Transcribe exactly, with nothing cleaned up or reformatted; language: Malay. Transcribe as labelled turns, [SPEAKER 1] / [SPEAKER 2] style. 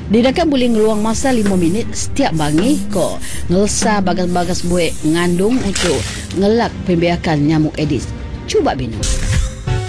[SPEAKER 1] Didakan boleh ngeluang masa lima minit setiap bangi ko ngelsa bagas-bagas buih ngandung untuk ngelak pembiakan nyamuk Aedes. Cuba minum.